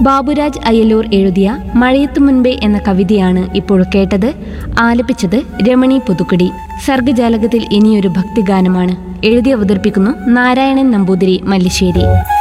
ബാബുരാജ് അയ്യലൂർ എഴുതിയ മഴയത്തു മുൻപേ എന്ന കവിതയാണ് ഇപ്പോൾ കേട്ടത്. ആലപിച്ചത് രമണി പുതുക്കുടി. സർഗജാലകത്തിൽ ഇനിയൊരു ഭക്തിഗാനമാണ്. എഴുതി അവതരിപ്പിക്കുന്നു നാരായണൻ നമ്പൂതിരി മല്ലിശ്ശേരി.